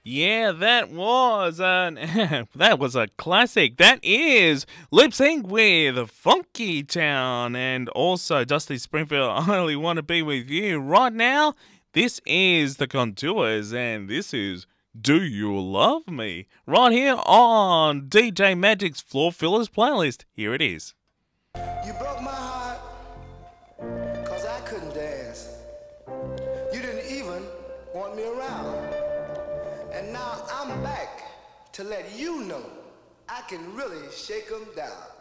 Yeah, that was that was a classic. That is Lip Sync with Funky Town and also Dusty Springfield. I only want to be with you right now. This is the Contours and this is Do You Love Me? Right here on DJ Magic's Floor Fillers playlist. Here it is. You broke my heart because I couldn't dance. You didn't even want me around. And now I'm back to let you know I can really shake 'em down.